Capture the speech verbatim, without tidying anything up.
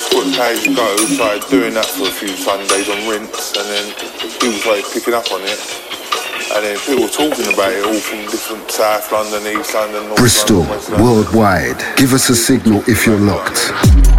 Scott Page Go, started doing that for a few Sundays on Rinse, and then people started picking up on it. And then people were talking about it all from different South London, East London, North Bristol, London, West London. worldwide. Give us a signal if you're locked.